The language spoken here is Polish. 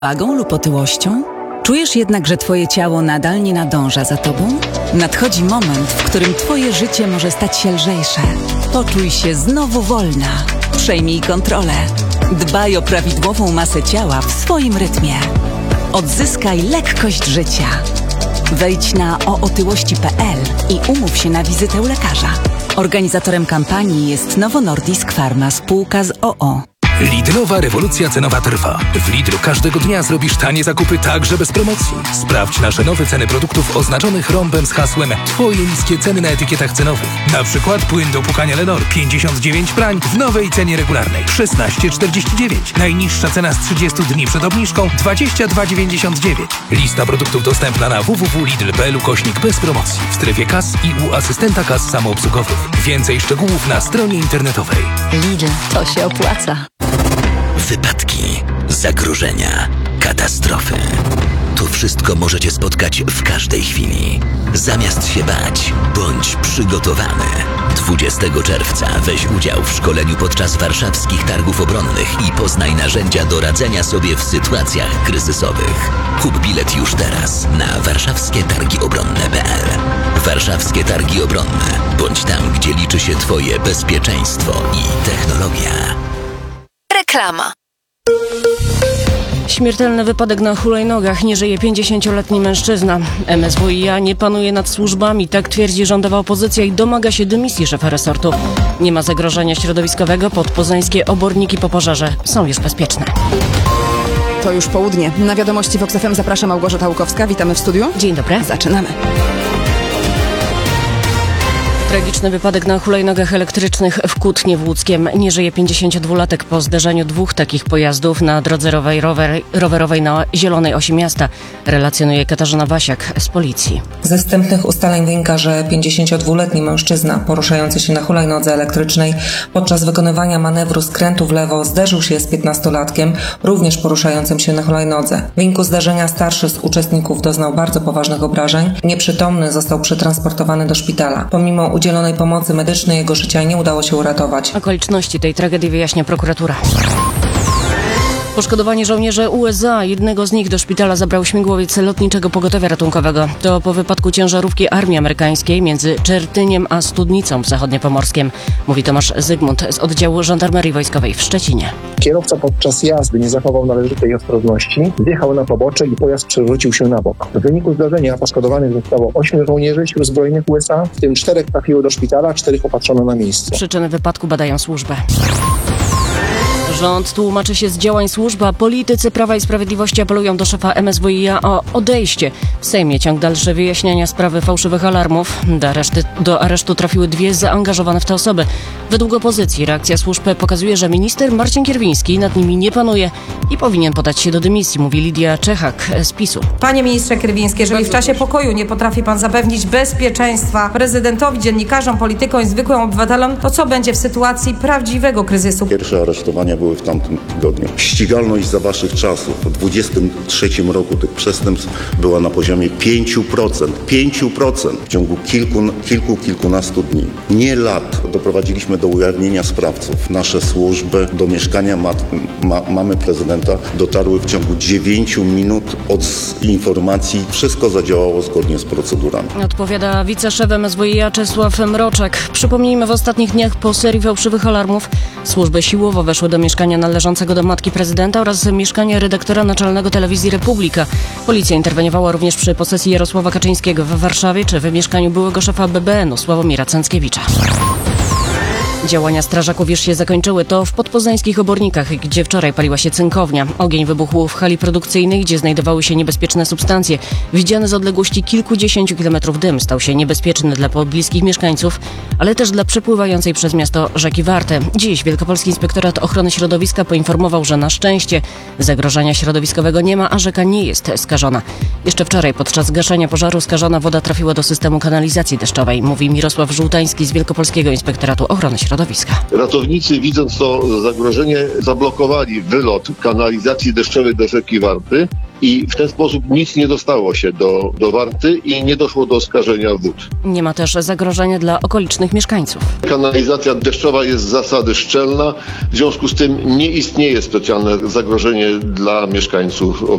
wagą lub otyłością? Czujesz jednak, że twoje ciało nadal nie nadąża za tobą? Nadchodzi moment, w którym twoje życie może stać się lżejsze. Poczuj się znowu wolna. Przejmij kontrolę. Dbaj o prawidłową masę ciała w swoim rytmie. Odzyskaj lekkość życia. Wejdź na ootyłości.pl i umów się na wizytę u lekarza. Organizatorem kampanii jest Novo Nordisk Pharma, spółka z o.o. Lidlowa rewolucja cenowa trwa. W Lidlu każdego dnia zrobisz tanie zakupy także bez promocji. Sprawdź nasze nowe ceny produktów oznaczonych rąbem z hasłem Twoje niskie ceny na etykietach cenowych. Na przykład płyn do płukania Lenor 59 prań w nowej cenie regularnej 16,49. Najniższa cena z 30 dni przed obniżką 22,99. Lista produktów dostępna na www.lidl.pl / bez promocji w strefie kas i u asystenta kas samoobsługowych. Więcej szczegółów na stronie internetowej. Lidl, to się opłaca. Wypadki, zagrożenia, katastrofy. To wszystko możecie spotkać w każdej chwili. Zamiast się bać, bądź przygotowany. 20 czerwca weź udział w szkoleniu podczas warszawskich targów obronnych i poznaj narzędzia do radzenia sobie w sytuacjach kryzysowych. Kup bilet już teraz na warszawskietargiobronne.pl. Warszawskie Targi Obronne. Bądź tam, gdzie liczy się Twoje bezpieczeństwo i technologia. Reklama. Śmiertelny wypadek na hulajnogach. Nie żyje 50-letni mężczyzna. MSWiA nie panuje nad służbami, tak twierdzi rządowa opozycja i domaga się dymisji szefa resortu. Nie ma zagrożenia środowiskowego, podpoznańskie oborniki po pożarze są już bezpieczne. To już południe. Na wiadomości Vox FM zaprasza Małgorzata Łukowska. Witamy w studiu. Dzień dobry. Zaczynamy. Tragiczny wypadek na hulajnogach elektrycznych w Kutnie w Łódzkiem. Nie żyje 52-latek po zderzeniu dwóch takich pojazdów na drodze rowerowej na Zielonej Osi Miasta, relacjonuje Katarzyna Wasiak z policji. Ze wstępnych ustaleń wynika, że 52-letni mężczyzna poruszający się na hulajnodze elektrycznej podczas wykonywania manewru skrętu w lewo zderzył się z 15-latkiem, również poruszającym się na hulajnodze. W wyniku zdarzenia starszy z uczestników doznał bardzo poważnych obrażeń. Nieprzytomny został przetransportowany do szpitala. Pomimo udzielonej pomocy medycznej jego życia nie udało się uratować. Okoliczności tej tragedii wyjaśnia prokuratura. Poszkodowani żołnierze USA, jednego z nich do szpitala zabrał śmigłowiec lotniczego pogotowia ratunkowego. To po wypadku ciężarówki armii amerykańskiej między Czertyniem a Studnicą w Zachodniopomorskiem, mówi Tomasz Zygmunt z oddziału Żandarmerii Wojskowej w Szczecinie. Kierowca podczas jazdy nie zachował należytej ostrożności, wjechał na pobocze i pojazd przewrócił się na bok. W wyniku zdarzenia poszkodowanych zostało 8 żołnierzy Sił Zbrojnych USA, w tym 4 trafiło do szpitala, 4 opatrzono na miejscu. Przyczyny wypadku badają służby. Rząd tłumaczy się z działań służb, a politycy Prawa i Sprawiedliwości apelują do szefa MSWiA o odejście. W Sejmie ciąg dalszy wyjaśniania sprawy fałszywych alarmów. Do aresztu trafiły 2 zaangażowane w te osoby. Według opozycji reakcja służb pokazuje, że minister Marcin Kierwiński nad nimi nie panuje i powinien podać się do dymisji, mówi Lidia Czechak z PiS-u. Panie ministrze Kierwiński, jeżeli w czasie pokoju nie potrafi pan zapewnić bezpieczeństwa prezydentowi, dziennikarzom, politykom i zwykłym obywatelom, to co będzie w sytuacji prawdziwego kryzysu? Pierwsze aresztowania były w tamtym tygodniu. Ścigalność za waszych czasów w 2023 roku tych przestępstw była na poziomie 5%. 5% w ciągu kilkunastu dni. Nie lat. Doprowadziliśmy do ujawnienia sprawców. Nasze służby do mieszkania mamy prezydenta dotarły w ciągu 9 minut od informacji. Wszystko zadziałało zgodnie z procedurami. Odpowiada wiceszef MSWiA Czesław Mroczek. Przypomnijmy, w ostatnich dniach po serii fałszywych alarmów służby siłowo weszły do mieszkania należącego do matki prezydenta oraz mieszkania redaktora naczelnego Telewizji Republika. Policja interweniowała również przy posesji Jarosława Kaczyńskiego w Warszawie czy w mieszkaniu byłego szefa BBN-u Sławomira Cęckiewicza. Działania strażaków już się zakończyły. To w podpoznańskich Obornikach, gdzie wczoraj paliła się cynkownia. Ogień wybuchł w hali produkcyjnej, gdzie znajdowały się niebezpieczne substancje. Widziany z odległości kilkudziesięciu kilometrów dym stał się niebezpieczny dla pobliskich mieszkańców, ale też dla przepływającej przez miasto rzeki Warty. Dziś Wielkopolski Inspektorat Ochrony Środowiska poinformował, że na szczęście zagrożenia środowiskowego nie ma, a rzeka nie jest skażona. Jeszcze wczoraj podczas gaszenia pożaru skażona woda trafiła do systemu kanalizacji deszczowej, mówi Mirosław Żółtański z Wielkopolskiego Inspektoratu Ochrony Środowiska. Ratownicy, widząc to zagrożenie, zablokowali wylot kanalizacji deszczowej do rzeki Warty i w ten sposób nic nie dostało się do Warty i nie doszło do skażenia wód. Nie ma też zagrożenia dla okolicznych mieszkańców. Kanalizacja deszczowa jest z zasady szczelna, w związku z tym nie istnieje specjalne zagrożenie dla mieszkańców